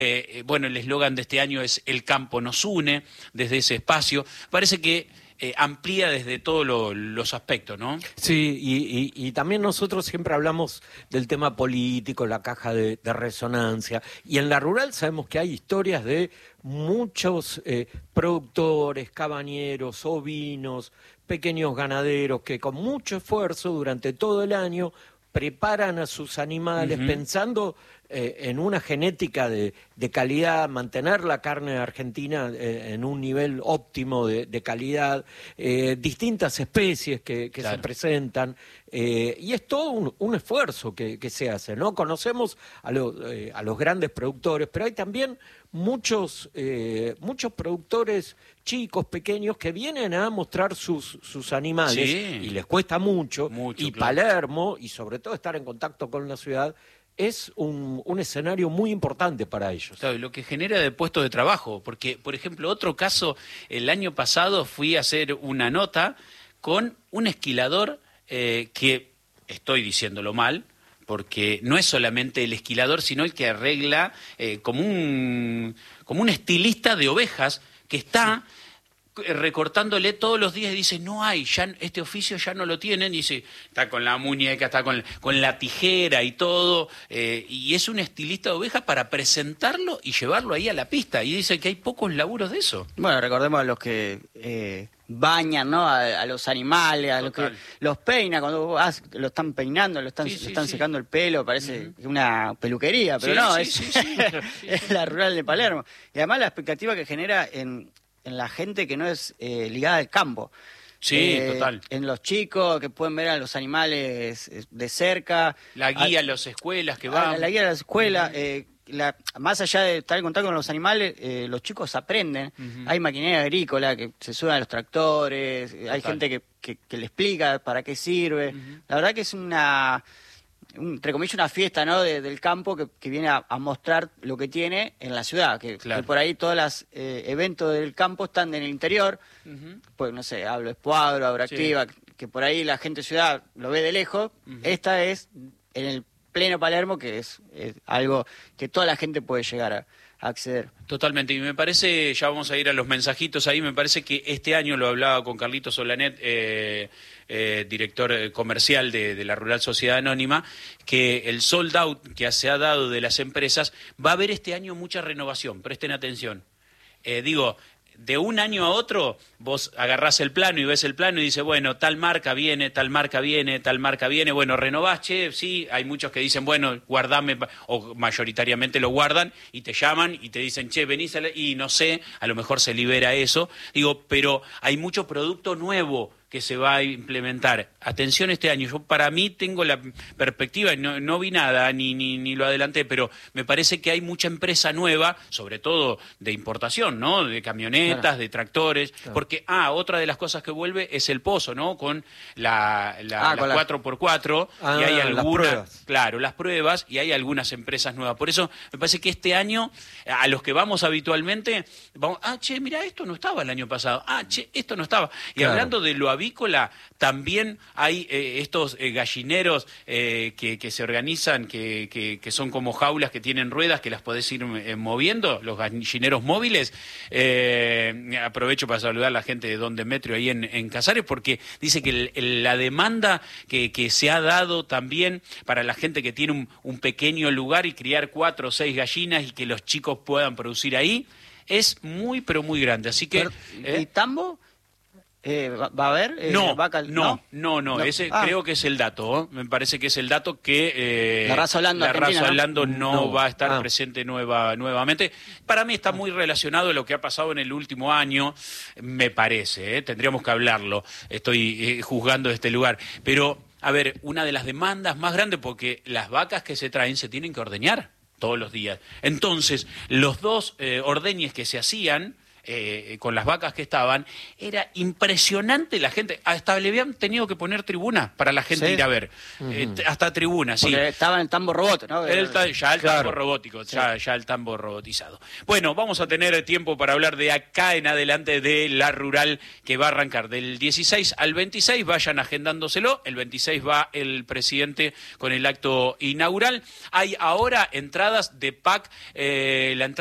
Bueno, el eslogan de este año es "El campo nos une", desde ese espacio. Parece que amplía desde todos los aspectos, ¿no? Sí, y también nosotros siempre hablamos del tema político, la caja de resonancia, y en la rural sabemos que hay historias de muchos productores, cabañeros, ovinos, pequeños ganaderos que con mucho esfuerzo durante todo el año preparan a sus animales pensando en una genética de calidad, mantener la carne argentina en un nivel óptimo de calidad, distintas especies que Claro. se presentan, y es todo un esfuerzo que se hace, ¿no? Conocemos a los grandes productores, pero hay también muchos productores chicos, pequeños, que vienen a mostrar sus animales, Sí. y les cuesta mucho, y Claro. Palermo, y sobre todo estar en contacto con la ciudad, es un escenario muy importante para ellos. Claro, lo que genera de puestos de trabajo, porque, por ejemplo, otro caso, el año pasado fui a hacer una nota con un esquilador que, estoy diciéndolo mal, porque no es solamente el esquilador, sino el que arregla como un estilista de ovejas que está recortándole todos los días y dice, no hay, ya este oficio ya no lo tienen, y dice, está con la muñeca, está con la tijera y todo, y es un estilista de ovejas para presentarlo y llevarlo ahí a la pista, y dice que hay pocos laburos de eso. Bueno, recordemos a los que bañan, ¿no? A los animales, a los que los peinan, cuando vos vas, lo están peinando, lo están secando el pelo, parece una peluquería, pero no, es la rural de Palermo. Y además la expectativa que genera en la gente que no es ligada al campo. Sí, total. En los chicos que pueden ver a los animales de cerca. La guía a las escuelas que van. La guía a las escuelas. Más allá de estar en contacto con los animales, los chicos aprenden. Hay maquinaria agrícola que se suben a los tractores. Hay gente que le explica para qué sirve. La verdad que es entre comillas, una fiesta, ¿no? del campo que viene a mostrar lo que tiene en la ciudad, que por ahí todos los eventos del campo están en el interior, pues no sé, hablo Espuadro, Agroactiva, que por ahí la gente de ciudad lo ve de lejos. Esta es en el pleno Palermo, que es algo que toda la gente puede llegar a acceder. Totalmente, y me parece, ya vamos a ir a los mensajitos ahí, me parece que este año, lo hablaba con Carlitos Solanet, director comercial de la Rural Sociedad Anónima, que el sold out que se ha dado de las empresas, va a haber este año mucha renovación, presten atención. De un año a otro, vos agarrás el plano y ves el plano y dices, bueno, tal marca viene, tal marca viene, tal marca viene, bueno, renovás, che, sí, hay muchos que dicen, bueno, guardame, o mayoritariamente lo guardan y te llaman y te dicen, che, venís y no sé, a lo mejor se libera eso, pero hay mucho producto nuevo que se va a implementar. Atención este año, yo para mí tengo la perspectiva, no vi nada, ni lo adelanté, pero me parece que hay mucha empresa nueva, sobre todo de importación, ¿no? De camionetas, de tractores, porque, otra de las cosas que vuelve es el pozo, ¿no? Con las 4x4, y hay algunas, las pruebas, y hay algunas empresas nuevas. Por eso me parece que este año, a los que vamos habitualmente, vamos, che, mira, esto no estaba el año pasado, che, esto no estaba. Y hablando de lo avícola, también hay estos gallineros que se organizan, que son como jaulas que tienen ruedas que las podés ir moviendo, los gallineros móviles. Aprovecho para saludar a la gente de Don Demetrio ahí en Casares, porque dice que la demanda que se ha dado también para la gente que tiene un pequeño lugar y criar 4 o 6 gallinas y que los chicos puedan producir ahí, es muy, pero muy grande. Así que... ¿Y tambo? ¿Va a haber? No. Ese creo que es el dato. Me parece que es el dato que la raza Orlando no va a estar presente nuevamente. Para mí está muy relacionado a lo que ha pasado en el último año, me parece. Tendríamos que hablarlo. Estoy juzgando este lugar. Pero, a ver, una de las demandas más grandes, porque las vacas que se traen se tienen que ordeñar todos los días. Entonces, los 2 ordeñes que se hacían, con las vacas que estaban, era impresionante la gente. Hasta le habían tenido que poner tribuna para la gente ir a ver. Hasta tribuna, sí. Porque estaba en el tambo robot, ¿no? Ya el tambo robótico, ya el tambo robotizado. Bueno, vamos a tener tiempo para hablar de acá en adelante de la rural que va a arrancar del 16 al 26. Vayan agendándoselo. El 26 va el presidente con el acto inaugural. Hay ahora entradas de PAC, la entrada